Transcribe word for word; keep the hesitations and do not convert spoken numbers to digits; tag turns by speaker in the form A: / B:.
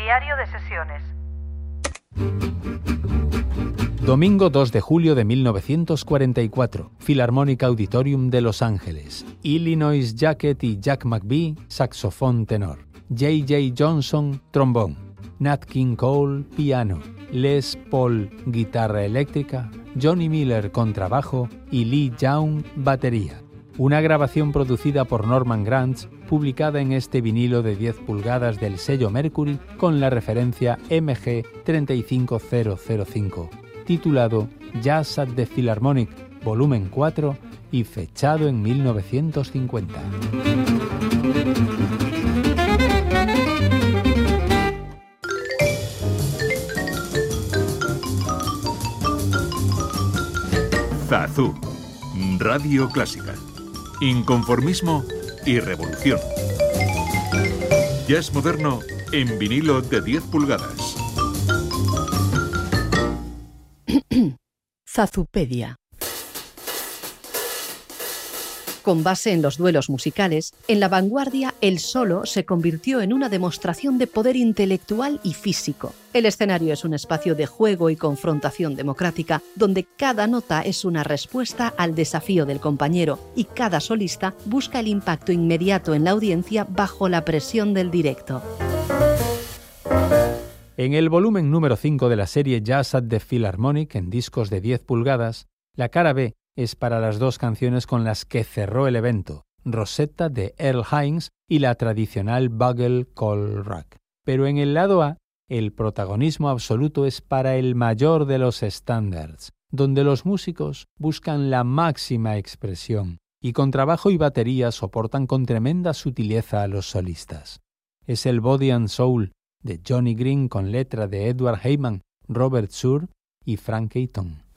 A: Diario de sesiones.
B: Domingo dos de julio de mil novecientos cuarenta y cuatro, Philharmonic Auditorium de Los Ángeles. Illinois Jacquet y Jack McBee, saxofón tenor. J J Johnson, trombón. Nat King Cole, piano. Les Paul, guitarra eléctrica. Johnny Miller, contrabajo. Y Lee Young, batería. Una grabación producida por Norman Granz, publicada en este vinilo de diez pulgadas del sello Mercury con la referencia M G tres cinco cero cero cinco, titulado Jazz at the Philharmonic, volumen cuatro y fechado en mil novecientos cincuenta.
C: Zazú, Radio Clásica. Inconformismo y revolución. Jazz moderno en vinilo de diez pulgadas.
D: Zazupedia. Con base en los duelos musicales, en la vanguardia el solo se convirtió en una demostración de poder intelectual y físico. El escenario es un espacio de juego y confrontación democrática, donde cada nota es una respuesta al desafío del compañero y cada solista busca el impacto inmediato en la audiencia bajo la presión del directo.
B: En el volumen número cinco de la serie Jazz at the Philharmonic, en discos de diez pulgadas, la cara B es para las dos canciones con las que cerró el evento, Rosetta de Earl Hines y la tradicional Bugle Call Rack. Pero en el lado A, el protagonismo absoluto es para el mayor de los estándares, donde los músicos buscan la máxima expresión y con trabajo y batería soportan con tremenda sutileza a los solistas. Es el Body and Soul de Johnny Green con letra de Edward Heyman, Robert Suhr y Frank Ayton.